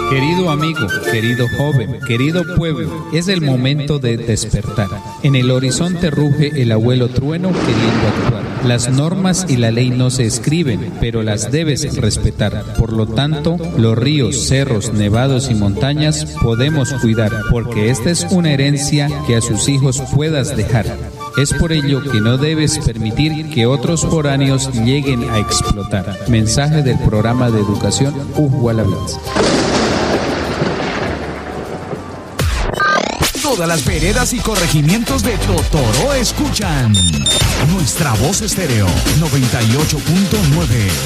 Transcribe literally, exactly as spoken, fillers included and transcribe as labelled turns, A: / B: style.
A: Querido amigo, querido joven, querido pueblo, es el momento de despertar. En el horizonte ruge el abuelo trueno queriendo actuar. Las normas y la ley no se escriben, pero las debes respetar. Por lo tanto, los ríos, cerros, nevados y montañas podemos cuidar, porque esta es una herencia que a sus hijos puedas dejar. Es por ello que no debes permitir que otros foráneos lleguen a explotar. Mensaje del programa de educación Uhualabitz.
B: Todas las veredas y corregimientos de Totoro escuchan Nuestra Voz Estéreo noventa y ocho punto nueve.